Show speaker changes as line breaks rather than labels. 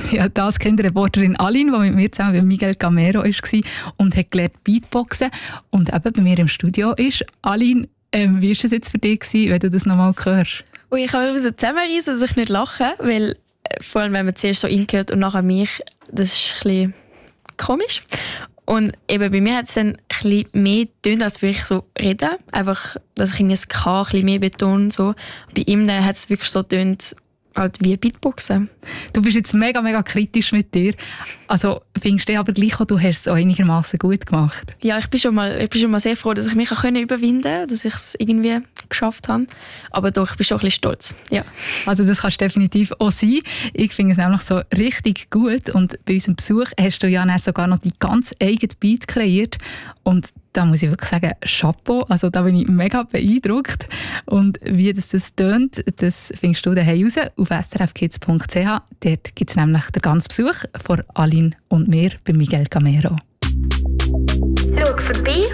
Ja, das Kinderreporterin Aline, die mit mir zusammen bei Miguel Gamero war und hat gelernt Beatboxen und eben bei mir im Studio ist. Aline, wie war es jetzt für dich, wenn du das nochmal hörst?
Und ich kann mich so zusammenreißen, dass ich nicht lache, weil vor allem, wenn man zuerst so ihn hört und nachher mich, das ist ein bisschen komisch. Und eben bei mir hat es dann ein bisschen mehr getönt, als würde ich so reden. Einfach, dass ich das K ein bisschen mehr betone. So. Bei ihm hat es wirklich so getönt, halt wie Beatboxen. Du bist jetzt mega, mega kritisch mit dir. Also findest du aber gleich auch, du hast es auch einigermaßen gut gemacht? Ja, ich bin schon mal sehr froh, dass ich mich auch überwinden konnte, dass ich es irgendwie geschafft habe. Aber doch, ich bin schon ein bisschen stolz. Ja. Also das kannst du definitiv auch sein. Ich finde es nämlich so richtig gut. Und bei unserem Besuch hast du ja sogar noch die ganz eigene Beat kreiert. Und da muss ich wirklich sagen, Chapeau. Also da bin ich mega beeindruckt. Und wie das tönt, das findest du daheim raus auf srfkids.ch. Dort gibt es nämlich den ganzen Besuch von Aline und mir bei Miguel Gamero.
Schau vorbei